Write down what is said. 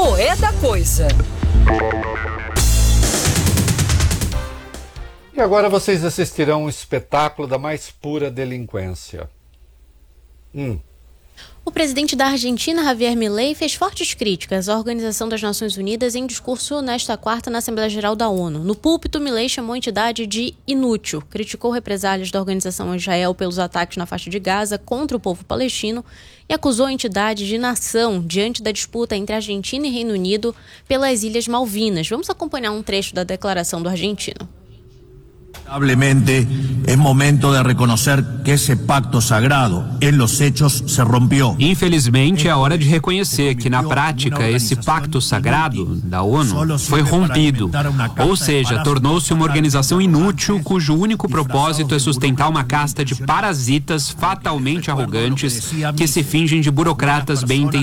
Qual é da coisa? E agora vocês assistirão um espetáculo da mais pura delinquência. O presidente da Argentina, Javier Milei, fez fortes críticas à Organização das Nações Unidas em discurso nesta quarta na Assembleia Geral da ONU. No púlpito, Milei chamou a entidade de inútil, criticou represálias da organização a Israel pelos ataques na faixa de Gaza contra o povo palestino e acusou a entidade de nação diante da disputa entre Argentina e Reino Unido pelas Ilhas Malvinas. Vamos acompanhar um trecho da declaração do argentino. Lamentablemente, es momento de reconocer que ese pacto sagrado en los hechos se rompió. Infelizmente, é hora de reconhecer que, na prática, esse pacto sagrado da ONU foi rompido. Ou seja, tornou-se uma organização inútil cujo único propósito é sustentar uma casta de parasitas fatalmente arrogantes que se fingem de burocratas bem intencionados.